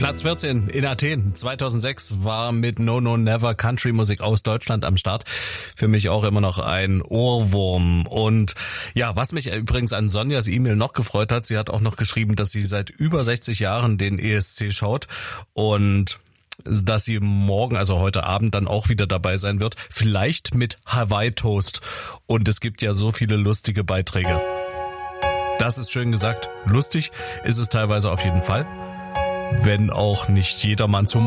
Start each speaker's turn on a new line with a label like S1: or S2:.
S1: Platz 14 in Athen 2006 war mit No No Never Country-Musik aus Deutschland am Start. Für mich auch immer noch ein Ohrwurm. Und ja, was mich übrigens an Sonjas E-Mail noch gefreut hat, sie hat auch noch geschrieben, dass sie seit über 60 Jahren den ESC schaut und dass sie morgen, also heute Abend, dann auch wieder dabei sein wird. Vielleicht mit Hawaii Toast. Und es gibt ja so viele lustige Beiträge. Das ist schön gesagt. Lustig ist es teilweise auf jeden Fall. Wenn auch nicht jedermann zum